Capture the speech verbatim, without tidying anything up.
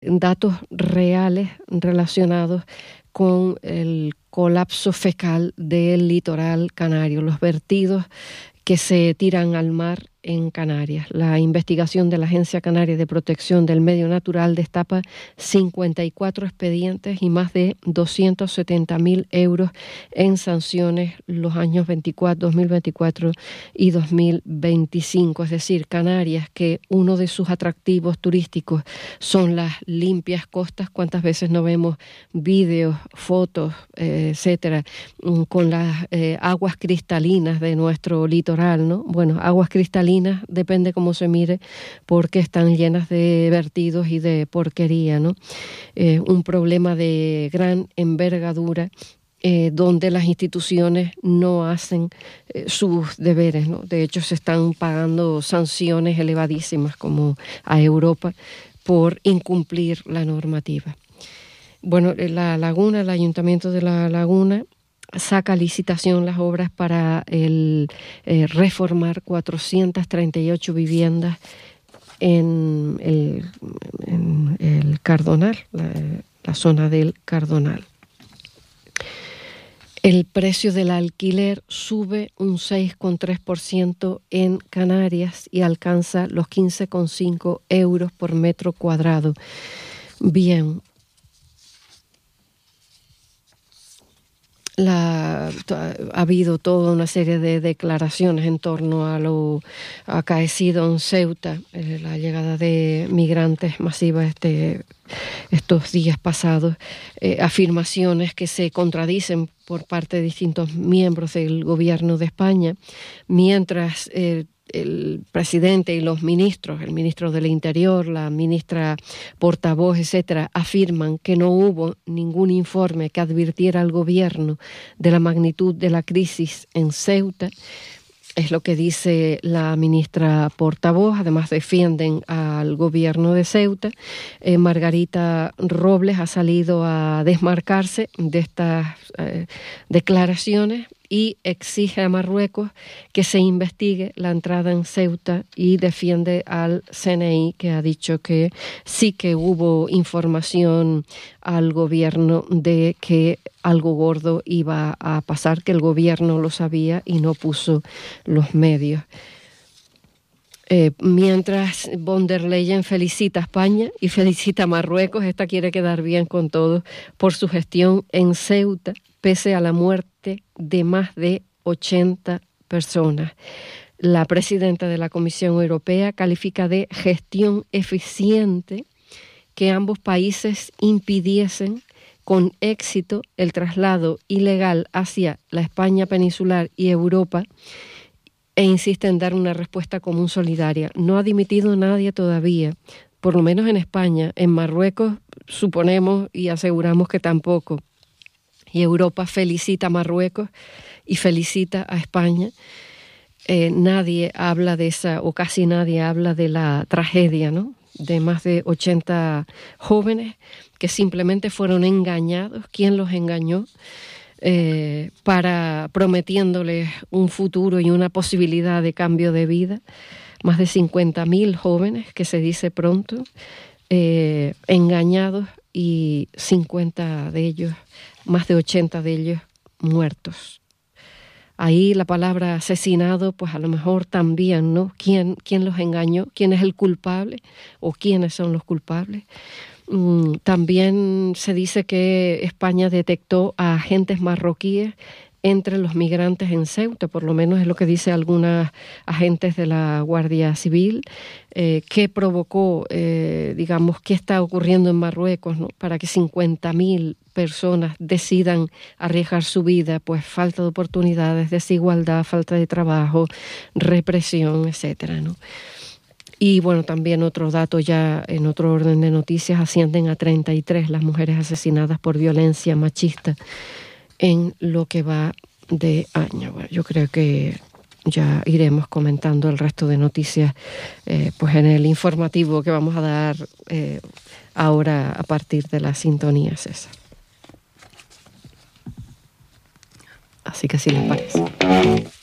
datos reales relacionados con el colapso fecal del litoral canario, los vertidos que se tiran al mar en Canarias. La investigación de la Agencia Canaria de Protección del Medio Natural destapa cincuenta y cuatro expedientes y más de doscientos setenta mil euros en sanciones los años veinticuatro, dos mil veinticuatro y dos mil veinticinco. Es decir, Canarias, que uno de sus atractivos turísticos son las limpias costas. ¿Cuántas veces no vemos vídeos, fotos, eh, etcétera, con las eh, aguas cristalinas de nuestro litoral, ¿no? Bueno, aguas cristalinas depende cómo se mire, porque están llenas de vertidos y de porquería, ¿no? Eh, un problema de gran envergadura, eh, donde las instituciones no hacen eh, sus deberes, ¿no? De hecho, se están pagando sanciones elevadísimas como a Europa por incumplir la normativa. Bueno, la Laguna, el Ayuntamiento de La Laguna saca a licitación las obras para el, eh, reformar cuatrocientas treinta y ocho viviendas en el, en el Cardonal, la, la zona del Cardonal. El precio del alquiler sube un seis coma tres por ciento en Canarias y alcanza los quince coma cinco euros por metro cuadrado. Bien. La, ha habido toda una serie de declaraciones en torno a lo acaecido en Ceuta, eh, la llegada de migrantes masivas este, estos días pasados, eh, afirmaciones que se contradicen por parte de distintos miembros del gobierno de España, mientras eh, el presidente y los ministros, el ministro del Interior, la ministra portavoz, etcétera, afirman que no hubo ningún informe que advirtiera al gobierno de la magnitud de la crisis en Ceuta. Es lo que dice la ministra portavoz. Además, defienden al gobierno de Ceuta. Eh, Margarita Robles ha salido a desmarcarse de estas eh, declaraciones y exige a Marruecos que se investigue la entrada en Ceuta y defiende al C N I, que ha dicho que sí que hubo información al gobierno de que algo gordo iba a pasar, que el gobierno lo sabía y no puso los medios. Eh, mientras von der Leyen felicita a España y felicita a Marruecos, esta quiere quedar bien con todos por su gestión en Ceuta, pese a la muerte de más de ochenta personas. La presidenta de la Comisión Europea califica de gestión eficiente que ambos países impidiesen con éxito el traslado ilegal hacia la España peninsular y Europa, e insiste en dar una respuesta común solidaria. No ha dimitido nadie todavía, por lo menos en España. En Marruecos suponemos y aseguramos que tampoco. Y Europa felicita a Marruecos y felicita a España. Eh, nadie habla de esa, o casi nadie habla de la tragedia, ¿no?, de más de ochenta jóvenes que simplemente fueron engañados. ¿Quién los engañó? Eh, para prometiéndoles un futuro y una posibilidad de cambio de vida. Más de cincuenta mil jóvenes, que se dice pronto, eh, engañados, y cincuenta de ellos, más de ochenta de ellos, muertos. Ahí la palabra asesinado, pues a lo mejor también, ¿no? ¿Quién, quién los engañó? ¿Quién es el culpable? ¿O quiénes son los culpables? Mm, también se dice que España detectó a agentes marroquíes entre los migrantes en Ceuta, por lo menos es lo que dicen algunos agentes de la Guardia Civil. Eh, ¿Qué provocó, eh, digamos, qué está ocurriendo en Marruecos, ¿no?, para que cincuenta mil personas decidan arriesgar su vida? Pues falta de oportunidades, desigualdad, falta de trabajo, represión, etcétera, ¿no? Y bueno, también otro dato ya en otro orden de noticias: ascienden a treinta y tres las mujeres asesinadas por violencia machista en lo que va de año. Bueno, yo creo que ya iremos comentando el resto de noticias eh, pues en el informativo que vamos a dar eh, ahora a partir de la sintonía, César. Así que si les parece.